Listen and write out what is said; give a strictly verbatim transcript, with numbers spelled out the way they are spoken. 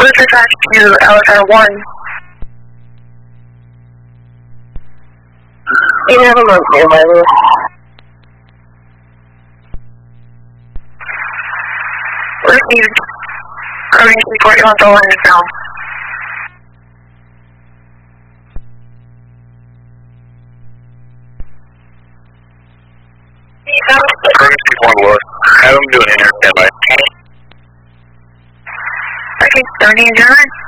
What is attached to L S R one? You never looked nearby, Lewis. Received. Coding report, you want the line now. Emergency one was. Have them do an inner standby. Okay, starting adjournment.